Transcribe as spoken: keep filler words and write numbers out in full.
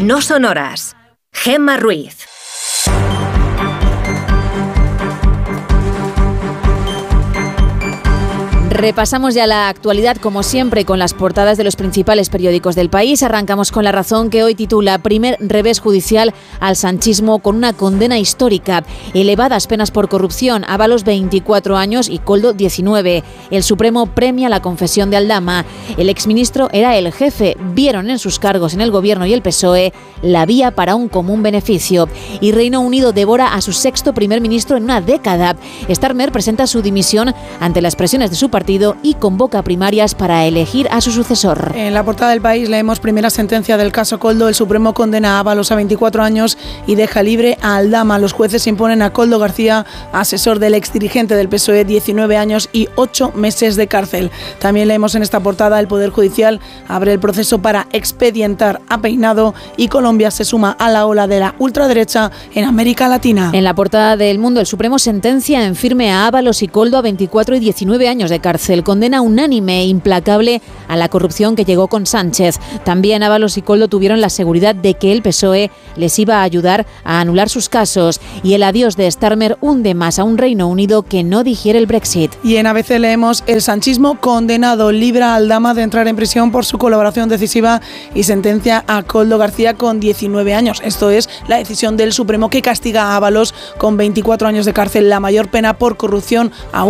No son horas. Gemma Ruiz. Repasamos ya la actualidad, como siempre, con las portadas de los principales periódicos del país. Arrancamos con La Razón, que hoy titula Primer revés judicial al sanchismo con una condena histórica. Elevadas penas por corrupción, Ábalos veinticuatro años y Koldo diecinueve. El Supremo premia la confesión de Aldama. El exministro era el jefe. Vieron en sus cargos en el gobierno y el P S O E la vía para un común beneficio. Y Reino Unido devora a su sexto primer ministro en una década. Starmer presenta su dimisión ante las presiones de su partido y convoca primarias para elegir a su sucesor. En la portada del País leemos primera sentencia del caso Koldo. El Supremo condena a Ábalos a veinticuatro años y deja libre a Aldama. Los jueces imponen a Koldo García, asesor del exdirigente del P S O E, diecinueve años y ocho meses de cárcel. También leemos en esta portada el Poder Judicial abre el proceso para expedientar a Peinado y Colombia se suma a la ola de la ultraderecha en América Latina. En la portada del Mundo, el Supremo sentencia en firme a Ábalos y Koldo a veinticuatro y diecinueve años de cárcel. Condena unánime e implacable a la corrupción que llegó con Sánchez. También Ábalos y Koldo tuvieron la seguridad de que el P S O E les iba a ayudar a anular sus casos. Y el adiós de Starmer hunde más a un Reino Unido que no digiere el Brexit. Y en A B C leemos el sanchismo condenado libra a Aldama de entrar en prisión por su colaboración decisiva y sentencia a Koldo García con diecinueve años. Esto es la decisión del Supremo que castiga a Ábalos con veinticuatro años de cárcel, la mayor pena por corrupción a